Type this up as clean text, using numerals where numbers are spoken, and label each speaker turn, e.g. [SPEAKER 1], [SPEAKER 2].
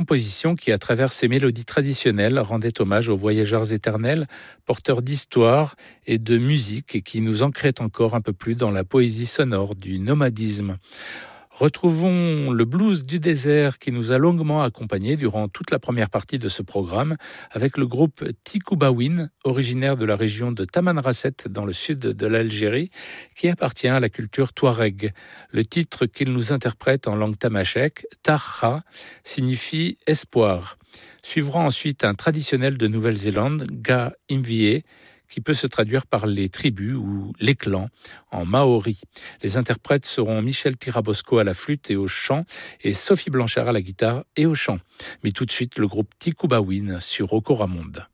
[SPEAKER 1] composition qui, à travers ses mélodies traditionnelles, rendait hommage aux voyageurs éternels, porteurs d'histoire et de musique et qui nous ancrait encore un peu plus dans la poésie sonore du nomadisme. Retrouvons le blues du désert qui nous a longuement accompagnés durant toute la première partie de ce programme avec le groupe Tikubawin, originaire de la région de Tamanrasset dans le sud de l'Algérie, qui appartient à la culture touareg. Le titre qu'il nous interprète en langue tamashek, Tarha, signifie espoir. Suivra ensuite un traditionnel de Nouvelle-Zélande, Ga Imvie, qui peut se traduire par les tribus ou les clans en maori. Les interprètes seront Michel Tirabosco à la flûte et au chant et Sophie Blanchard à la guitare et au chant. Mais tout de suite, le groupe Tikubawin sur Okoramonde.